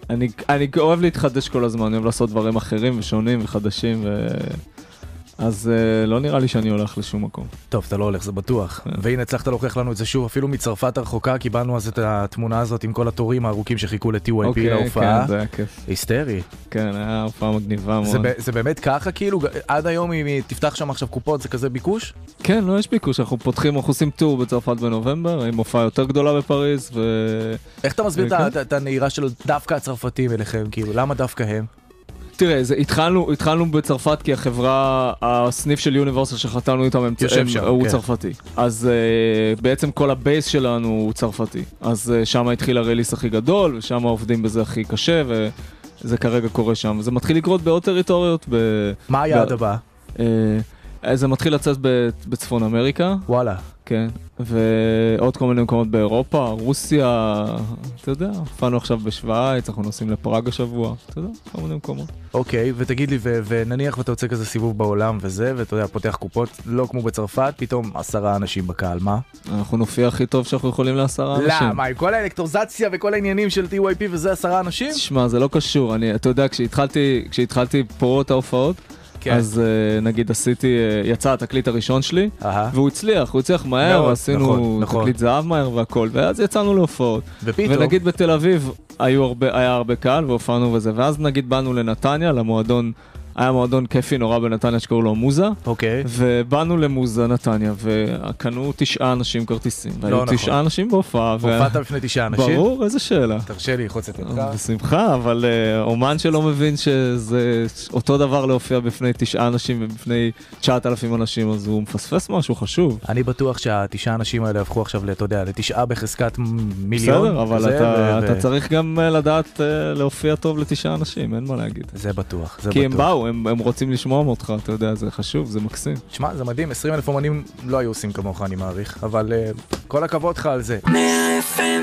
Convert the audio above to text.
אני אוהב להתחדש כל הזמן, אני אוהב לעשות דברים אחרים ושונים וחדשים, אז לא נראה לי שאני הולך לשום מקום. טוב, אתה לא הולך, זה בטוח. והנה, הצלחת להוכיח לנו את זה שוב, אפילו מצרפת הרחוקה, קיבלנו אז את התמונה הזאת עם כל התורים הארוכים שחיכו ל-TYP להופעה. כן, זה היה כיף. היסטרי. כן, היה הופעה מגניבה מאוד. זה באמת ככה, כאילו, עד היום אם תפתח שם עכשיו קופות, זה כזה ביקוש? כן, לא יש ביקוש, אנחנו עושים טור בצרפת בנובמבר, עם הופעה יותר גדולה בפריז, איך אתה מסביר את הנהירה של דווקא הצרפתים אליכם, כאילו, למה דווקא הם? תראה, התחלנו בצרפת כי הסניף של יוניברסל שחתנו איתם הוא צרפתי. אז בעצם כל הבייס שלנו הוא צרפתי. אז שם התחיל הרליס הכי גדול, ושם עובדים בזה הכי קשה, וזה כרגע קורה שם. זה מתחיל לקרות בעוד טריטוריות. מה היעד הבא? זה מתחיל לצאת בצפון אמריקה. וואלה. כן, ועוד כל מיני מקומות באירופה, רוסיה, אתה יודע, הופענו עכשיו בשוויץ, אנחנו נוסעים לפראג השבוע, אתה יודע, כל מיני מקומות. אוקיי, ותגיד לי, ונניח ואתה יוצא כזה סיבוב בעולם וזה, ואתה יודע, פותח קופות, לא כמו בצרפת, פתאום 10 אנשים בקהל, מה? אנחנו נופיע הכי טוב שאנחנו יכולים ל10 אנשים. למה? עם כל האלקטרוזציה וכל העניינים של TYP וזה 10 אנשים? תשמע, זה לא קשור, אתה יודע, כשהתחלתי פה את ההופעות, אז נגיד יצא התקליט הראשון שלי, והוא הצליח מהר, ועשינו תקליט זהב מהר והכל, ואז יצאנו להופעות. ונגיד בתל אביב היה הרבה קהל והופענו וזה, ואז נגיד באנו לנתניה, למועדון, היה מועדון כיפי נורא בנתניה שקראו לו מוזה, ובאנו למוזה נתניה, וקנו 9 אנשים כרטיסים, והיו 9 אנשים בהופעה. הופעת בפני 9 אנשים? ברור, איזה שאלה. תרשה לי, חוץ את אותך. בשמחה, אבל אומן שלא מבין שזה אותו דבר להופיע בפני 9 אנשים ובפני 9,000 אנשים, אז הוא מפספס משהו חשוב. אני בטוח שה9 אנשים האלה הפכו עכשיו, אתה יודע, ל9 בחזקת מיליון. בסדר, אבל אתה צריך גם לדעת להופיע טוב ל9 אנשים, אין מה להגיד. זה בטוח, זה בטוח. כי הם באו, הם רוצים לשמוע אותך, אתה יודע, זה חשוב, זה מקסים. תשמע, זה מדהים, 20,000 אומנים לא היו עושים כמוך, אני מעריך, אבל כל הכבוד לך על זה.